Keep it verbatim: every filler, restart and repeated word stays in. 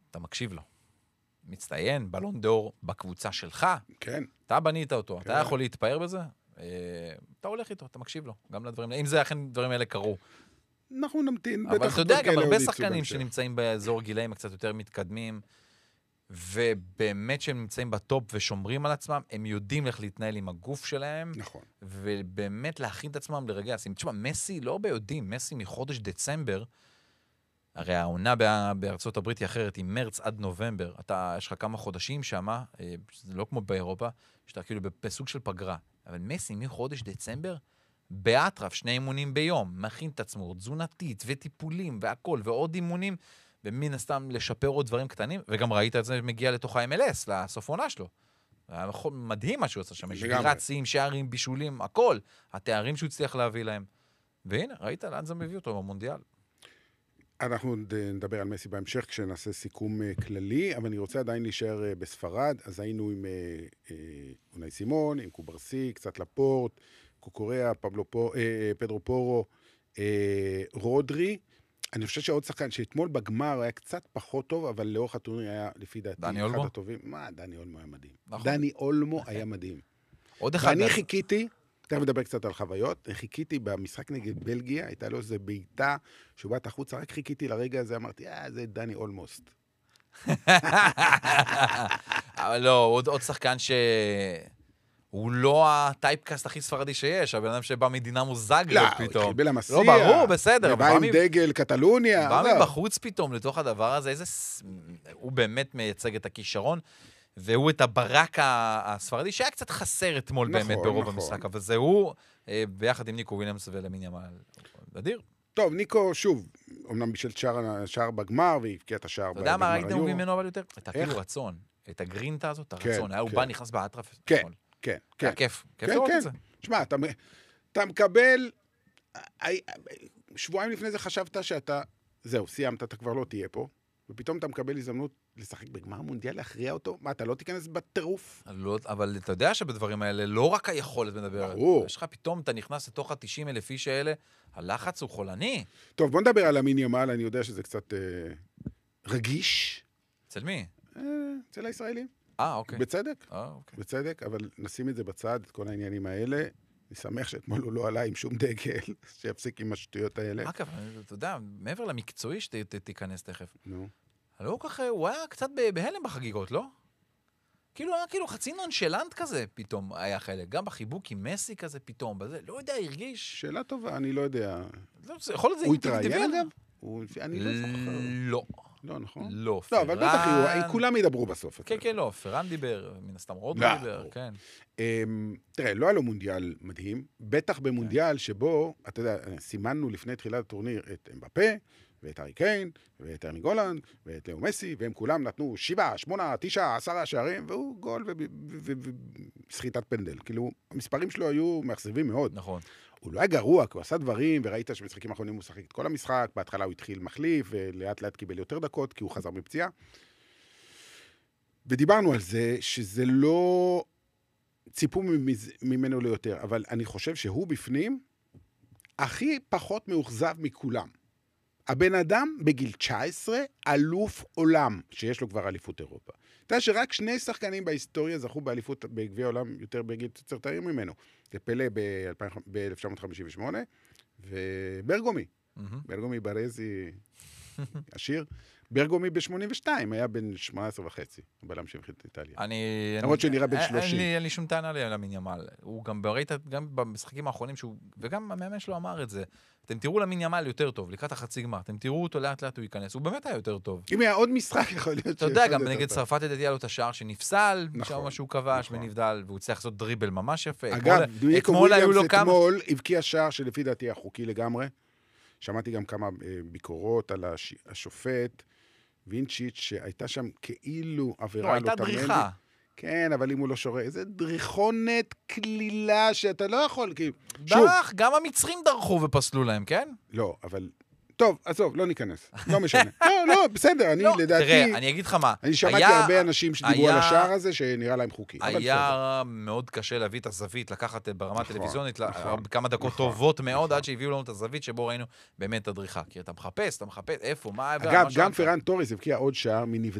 אתה מקשיב לו. מצטיין, בלון דור בקבוצה שלך. כן. אתה בנית אותו, כן. אתה יכול להתפאר בזה? אתה הולך איתו, אתה מקשיב לו, גם לדברים, אם זה אכן דברים האלה קרו. אנחנו נמתין, אבל בטח אתה יודע, גם הרבה עוד יצאו שחקנים בהמשך. שנמצאים באזור גילאים קצת יותר מתקדמים, ובאמת שהם נמצאים בטופ ושומרים על עצמם, הם יודעים איך להתנהל עם הגוף שלהם, נכון. ובאמת להכין את עצמם לרגע. תשמע, מסי לא הרבה יודעים, מסי מחודש דצמבר, הרי העונה בארצות הברית היא אחרת, היא מרץ עד נובמבר, אתה, יש לך כמה חודשים שמה, זה לא כמו באירופה, שאתה כאילו בסוג של פגרה, אבל מסי מחודש דצמבר, באטרף, שני אימונים ביום, מכין את עצמו, תזונתית וטיפולים והכל, ועוד אימונים, ומן הסתם לשפר עוד דברים קטנים, וגם ראית את זה מגיע לתוך ה-אם אל אס, לסוף עונה שלו. היה מדהים מה שהוא עושה שם, שבירת שיאים, שערים, בישולים, הכל, התארים שהוא הצליח להביא להם. והנה, ראית לאן זה מביא אותו במונדיאל. אנחנו נדבר על מסי בהמשך כשנעשה סיכום כללי, אבל אני רוצה עדיין להישאר בספרד, אז היינו עם אונאי סימון, עם קוברסי, קצת לפורט, קוקוריאה, פבלו פור, אה, פדרו פורו, אה, רודרי. אני חושב שעוד שחקן שאתמול בגמר היה קצת פחות טוב, אבל לאורך הטורניר היה לפי דעתי דני אחד אולמו? הטובים. מה, דני אולמו היה מדהים. נכון. דני אולמו היה מדהים. עוד אחד. ואני חיכיתי, תכף נדבר קצת על חוויות, חיכיתי במשחק נגד בלגיה, הייתה לו איזה בעיטה, שהוא באת החוצה, רק חיכיתי לרגע הזה, אמרתי, אה, זה דני אולמוסט. אבל לא, עוד, עוד שחקן ש... הוא לא הטייפקאסט הכי ספרדי שיש, הבן אדם שבא מדינה מוזגרב לא, פתאום. הוא קיבל המסיע. לא, ברור, בסדר. ובא עם דגל קטלוניה. בא לא. מבחוץ פתאום לתוך הדבר הזה, איזה... הוא באמת מייצג את הכישרון, והוא את הברק הספרדי, שהיה קצת חסר אתמול נכון, באמת ברוב נכון. המשחק, אבל זה הוא, ביחד עם ניקו וויליאמס ולמין ימל. אדיר. טוב, ניקו, שוב, אמנם בשביל שער, שער בגמר, והבקיע את השער אתה יודע מה ראיתם היורו. ממנו אבל יותר? את איך? אפילו רצון. את הגרינטה הזאת, כן, הרצון. היה הוא כן. בא, נכנס באטרף. כן, אתמול. כן, היה כן. כיף. כיף כן, לראות כן. את זה. שמע, אתה, אתה מקבל... שבועיים לפני זה חשבת שאתה... זהו, סיימת, אתה כבר לא תהיה פה, ופתאום אתה מקבל הזדמנות לשחק בגמר מונדיאל, להכריע אותו. מה, אתה לא תיכנס בטירוף? לא, אבל אתה יודע שבדברים האלה לא רק היכולת מדבר. ברור. יש לך פתאום, אתה נכנס לתוך ה-תשעים אלף איש האלה, הלחץ הוא חולני. טוב, בוא נדבר על המין ימל, אני יודע שזה קצת אה, רגיש. אצל מי? אה, אצל הישראלים. אה, אוקיי. בצדק, אה, אוקיי. בצדק, אבל נשים את זה בצד, את כל העניינים האלה. אני שמח שאתמול הוא לא עלה עם שום דגל, שיפסיק עם השטויות האלה. אגב, אתה יודע, מעבר למקצועי שתיכנס תכף, נו. לא ככה, הוא היה קצת בהלם בחגיגות, לא? כאילו, היה כאילו חצי נונשלנט כזה פתאום היה חלק. גם בחיבוק עם מסי כזה פתאום, בזה, לא יודע, הרגיש... שאלה טובה, אני לא יודע. לא, זה יכול להיות זה הוא אינטואיטיבי. התראיין אגב? הוא- אני לא זוכר. לא. לא, נכון? לא, לא, אבל בטח יהיו, כולם ידברו בסוף. כן, כן, לא, פרן דיבר, מן הסתם רודו לא. דיבר, כן. אמ, תראה, לא היה לו מונדיאל מדהים, בטח במונדיאל שבו, אתה יודע, סימנו לפני תחילת הטורניר את אמבפה, ואת הארי קיין, ואת ארני גולנד, ואת לאו מסי, והם כולם נתנו שבעה, שמונה, תשעה, עשרה שערים, והוא גול וסחיטת פנדל. כאילו, המספרים שלו היו מאכזבים מאוד. נכון. הוא לא היה גרוע, כי הוא עשה דברים, וראית שבמשחקים האחרונים הוא שחק את כל המשחק, בהתחלה הוא התחיל מחליף, ולאט לאט קיבל יותר דקות, כי הוא חזר מפציעה. ודיברנו על זה, שזה לא ציפו ממנו ליותר, אבל אני חושב שהוא בפנים הכי פחות מאוכזב מכולם. הבן אדם בגיל תשע עשרה, אלוף עולם, שיש לו כבר אליפות אירופה. אתה יודע שרק שני שחקנים בהיסטוריה זכו באליפות בגביע העולם יותר בגיל צעיר ממנו. זה פלא ב-אלף תשע מאות חמישים ושמונה, וברגומי. ברגומי ברזי, עשיר. ברגומי ב-שמונים ושתיים, היה בן שמונה עשרה וחצי, בלם שהבחין את איטליה. אני... למרות שנראה בן שלושים. אין לי שום טענה למין ימל. הוא גם בראית, גם במשחקים האחרונים, וגם המאמן שלו אמר את זה, אתם תראו למין ימל יותר טוב, לקראת החצי גמר, אתם תראו אותו לאט לאט הוא ייכנס, הוא באמת היה יותר טוב. אם היה עוד משחק יכול להיות... אתה יודע, גם נגד צרפת ידעתי לו את השער שנפסל, נכון, שם משהו כבש נכון. ונבדל, והוא צריך לעשות דריבל ממש יפה. אגב, אתמול- ניקו אתמול היו וויליאמס לו כמה... אתמול הבקיע שער שלפי דעתי היה חוקי לגמרי. שמעתי גם כמה אה, ביקורות על הש... השופט וינצ'יץ' שהייתה שם כאילו לא, עבירה הייתה לוטמנדי. דריכה. כן, אבל אם הוא לא שורה, איזה דריכונת כלילה שאתה לא יכול, כי... שוב, דרך, גם המצרים דרכו ופסלו להם, כן? לא, אבל... טוב, עזוב, לא ניכנס. לא משנה. לא, לא, בסדר, אני לא, לדעתי... תראה, אני אגיד לך מה. אני שמעתי היה- הרבה אנשים שדיברו היה- על השער הזה שנראה להם חוקי. אבל בסדר. היה מאוד קשה להביא את הזווית, לקחת ברמה נכון, טלוויזיונית, נכון, כמה דקות נכון, טובות מאוד, נכון. עד שהביאו לנו את הזווית שבו ראינו באמת את הדריכה. כי אתה מחפש, אתה מחפש, איפה, מה... אגב, מה גם שאלת? פרן טוריס הבקיע עוד שער מנבדל.